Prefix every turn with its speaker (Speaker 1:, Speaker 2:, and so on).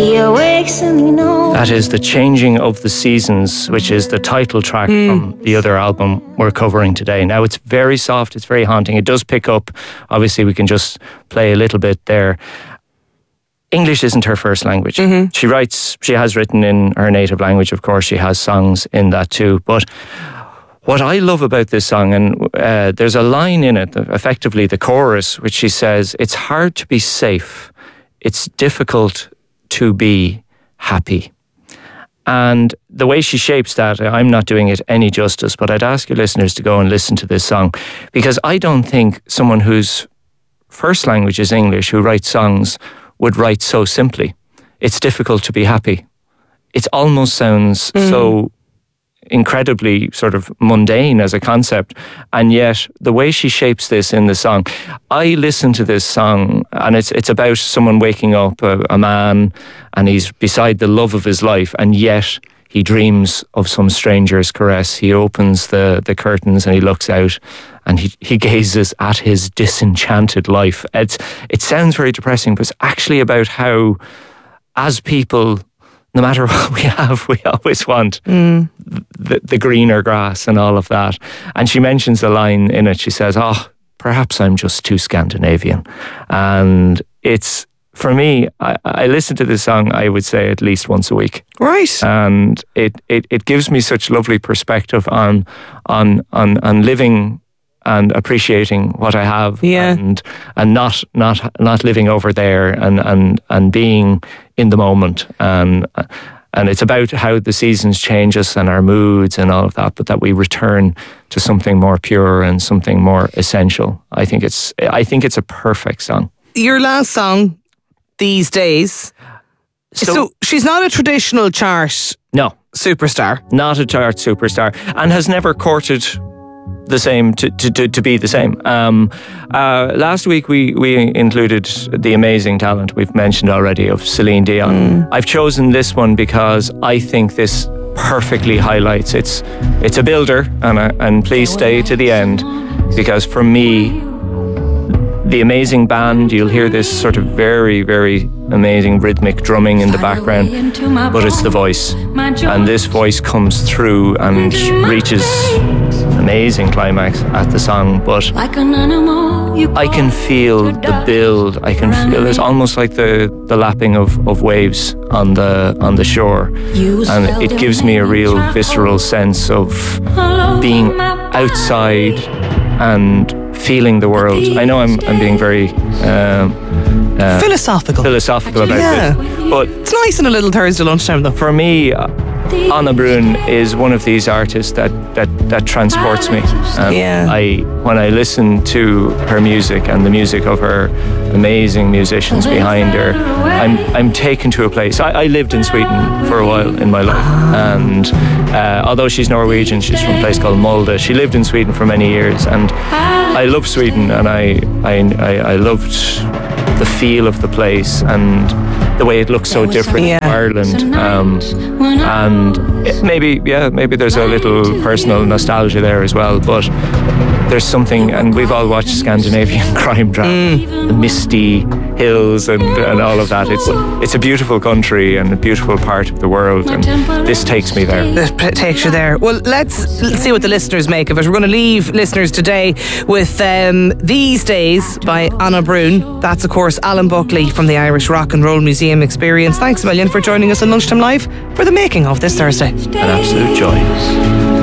Speaker 1: He awakes and he knows.
Speaker 2: That is The Changing of the Seasons, which is the title track from the other album we're covering today. Now, it's very soft, it's very haunting. It does pick up. Obviously, we can just play a little bit there. English isn't her first language. She has written in her native language, of course. She has songs in that too. But what I love about this song, and there's a line in it, effectively the chorus, which she says, "It's hard to be safe. It's difficult to be happy." And the way she shapes that, I'm not doing it any justice, but I'd ask your listeners to go and listen to this song, because I don't think someone whose first language is English, who writes songs, would write so simply. It's difficult to be happy. It almost sounds so incredibly sort of mundane as a concept, and yet the way she shapes this in the song, I listen to this song and it's about someone waking up, a man, and he's beside the love of his life, and yet he dreams of some stranger's caress. He opens the curtains and he looks out and he gazes at his disenchanted life. It sounds very depressing, but it's actually about how, as people, no matter what we have, we always want the greener grass and all of that. And she mentions a line in it. She says, "Oh, perhaps I'm just too Scandinavian." And it's, for me, I listen to this song, I would say, at least once a week.
Speaker 3: Right.
Speaker 2: And it gives me such lovely perspective on living and appreciating what I have, and not living over there, and being in the moment, and it's about how the seasons change us and our moods and all of that, but that we return to something more pure and something more essential. I think it's a perfect song.
Speaker 3: Your last song, These Days. So she's not a traditional chart superstar.
Speaker 2: Not a chart superstar, and has never courted the same to be the same. Last week we included the amazing talent we've mentioned already of Celine Dion. I've chosen this one because I think this perfectly highlights it's a builder, and please stay to the end, because for me, the amazing band, you'll hear this sort of very, very amazing rhythmic drumming in the background, but it's the voice, and this voice comes through and reaches amazing climax at the song. But I can feel the build. I can feel it's almost like the lapping of waves on the shore, and it gives me a real visceral sense of being outside and feeling the world. I know I'm being very
Speaker 3: philosophical
Speaker 2: about this, but
Speaker 3: it's nice in a little Thursday lunchtime though.
Speaker 2: For me, Anna Brun is one of these artists that transports me. When I listen to her music and the music of her amazing musicians behind her, I'm taken to a place. I lived in Sweden for a while in my life, and although she's Norwegian, she's from a place called Molde. She lived in Sweden for many years, and I love Sweden, and I loved the feel of the place and the way it looks so different from Ireland, and maybe there's a little personal nostalgia there as well, but there's something, and we've all watched Scandinavian crime drama, the misty hills and all of that. It's a beautiful country and a beautiful part of the world, and this takes me there.
Speaker 3: It takes you there. Well, let's see what the listeners make of it. We're going to leave listeners today with These Days by Anna Brun. That's, of course, Alan Buckley from the Irish Rock and Roll Museum Experience. Thanks a million for joining us on Lunchtime Live for the making of this Thursday.
Speaker 2: An absolute joy.